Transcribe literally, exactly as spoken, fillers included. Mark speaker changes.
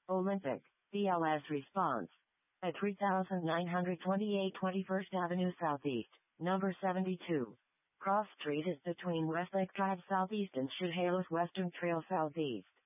Speaker 1: Olympic, B L S response. At three thousand nine hundred twenty-eight twenty-first Avenue Southeast, number seventy-two. Cross Street is between Westlake Drive Southeast and Chehalis Western Trail Southeast.